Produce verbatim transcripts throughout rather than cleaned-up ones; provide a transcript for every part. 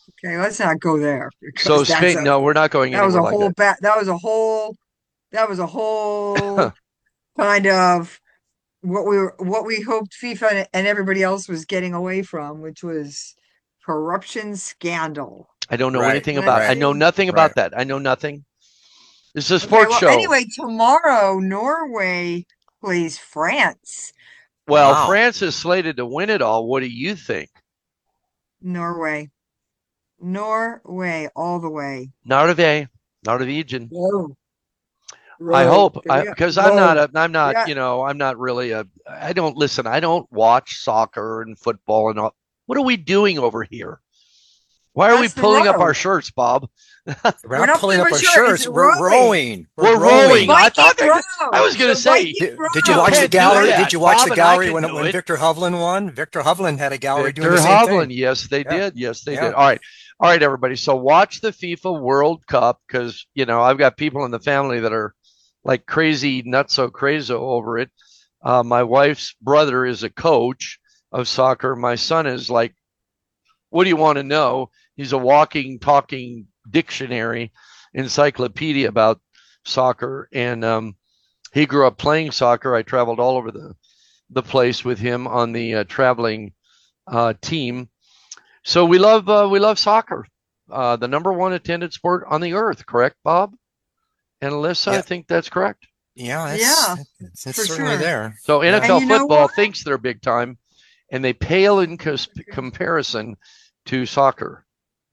Okay, let's not go there So because that's Spain, a no, we're not going that was a anywhere like whole that. bat that was a whole that was a whole kind of what we were what we hoped FIFA and everybody else was getting away from, which was corruption scandal. I don't know Right, anything And I about. I right, know think nothing right. about that. I know nothing. This is a okay, sports well show. anyway, tomorrow Norway plays France. Well, Wow. France is slated to win it all. What do you think? Norway. Norway all the way. Norway, Norwegian. Whoa, I whoa, hope, I yeah, because I'm not whoa. a, I'm not, Yeah, you know, I'm not really a. I don't listen. I don't watch soccer and football and all. What are we doing over here? Why are we that's the pulling up our row. shirts, Bob? We're We're not not pulling playing up for our sure. It's shirts. We're rowing. rowing. We're We're The rowing. rowing. I Viking thought that. I row. was going to The say Viking Did, did you you watch row. the can't do gallery? Did that. you watch Bob the and I gallery can when do when it. Victor Hovland won? Victor Hovland had a gallery doing Victor the same Hovland. thing. Yes, they Yeah, did. Yes, they did. yeah. All right. All right, everybody. So watch the FIFA World Cup because, you know, I've got people in the family that are like crazy, not so crazy over it. Uh, my wife's brother is a coach of soccer. My son is like, what do you want to know? He's a walking, talking dictionary, encyclopedia about soccer. And um, he grew up playing soccer. I traveled all over the, the place with him on the uh, traveling uh, team. So we love uh, we love soccer, uh, the number one attended sport on the earth. Correct, Bob and Alyssa? I Yeah, think that's correct. yeah, that's Yeah, it's, it's for certainly sure. there. So Yeah. And N F L you know football what? thinks they're big time, and they pale in cos- comparison to soccer.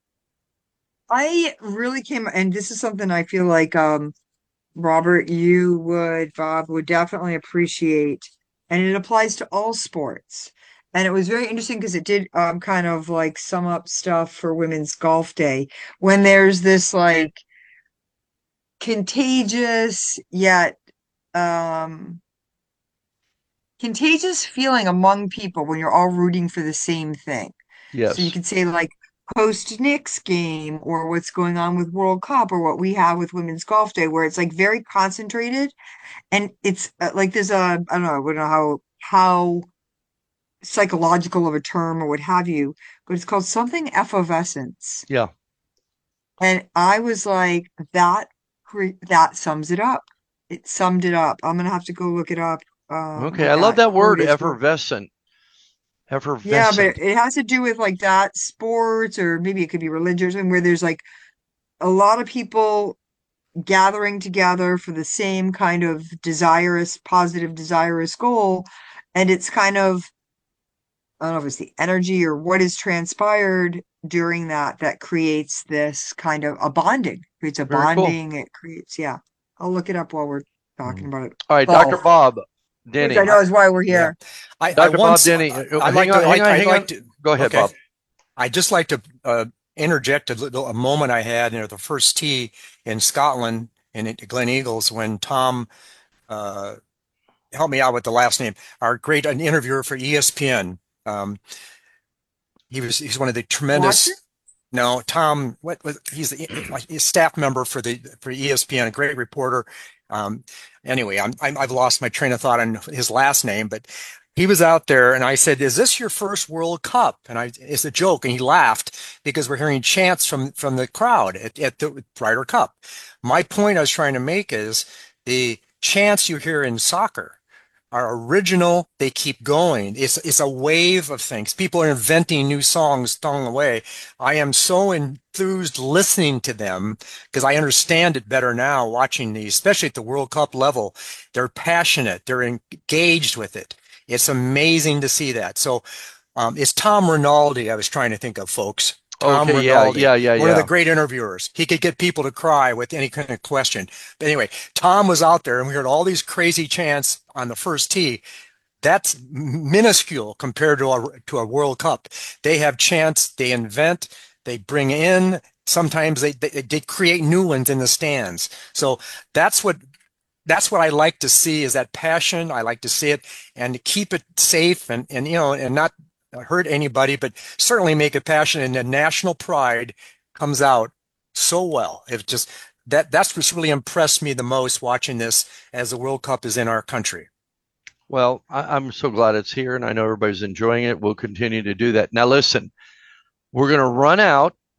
I really came, and this is something I feel like um Robert, you would, Bob would definitely appreciate, and it applies to all sports. And it was very interesting because it did um kind of like sum up stuff for Women's Golf Day when there's this like contagious yet um contagious feeling among people when you're all rooting for the same thing. So you Yes, could say like post Knicks game or what's going on with World Cup or what we have with Women's Golf Day, where it's like very concentrated and it's uh, like there's a I don't know, I don't know how how psychological of a term or what have you, but it's called something effervescence. yeah. And I was like, that cre- that sums it up. It summed it up. I'm gonna have to go look it up, uh, Okay, what I love that that quote word, is. But effervescent. yeah, but Effervescent. it has to do with like that sports or maybe it could be religious and where there's like a lot of people gathering together for the same kind of desirous, positive, desirous goal. And it's kind of, I don't know if it's the energy or what is transpired during that that creates this kind of a bonding. Creates a Very cool. bonding. It creates, yeah. I'll look it up while we're talking Mhm. about it. All right, doctor Golf, Bob, which I Denny. know I is why we're yeah. here. I I doctor Bob once Denny. I, uh, I'd Hang like on, to hang like on, I'd hang like on. to Go ahead, okay. Bob. I just like to uh, interject a little a moment I had, you know, the first tee in Scotland in at Glen Eagles when Tom uh, help me out with the last name. Our great an interviewer for E S P N. Um, he was he's one of the Watson? tremendous. No, Tom. What was he's the like, he's staff member for the for E S P N, a great reporter. Um, anyway, I'm, I'm I've lost my train of thought on his last name, but he was out there, and I said, "Is this your first World Cup?" And I it's a joke, and he laughed because we're hearing chants from from the crowd at, at the Ryder Cup. My point I was trying to make is the chants you hear in soccer are original. They keep going. It's it's a wave of things. People are inventing new songs thrown away. I am so enthused listening to them because I understand it better now watching these, especially at the World Cup level. They're passionate. They're engaged with it. It's amazing to see that. So um, it's Tom Rinaldi I was trying to think of, folks. Tom Okay, yeah, Rinaldi, yeah, yeah, one of the yeah. great interviewers. He could get people to cry with any kind of question. But anyway, Tom was out there and we heard all these crazy chants on the first tee. That's minuscule compared to a to a World Cup. They have chants, they invent, they bring in. Sometimes they, they they create new ones in the stands. So that's what that's what I like to see is that passion. I like to see it and to keep it safe and and you know and not hurt anybody, but certainly make it passionate. And the national pride comes out so well. It just that that's what's really impressed me the most watching this as the World Cup is in our country. Well, I, I'm so glad it's here, and I know everybody's enjoying it. We'll continue to do that. Now, listen, we're going to run out.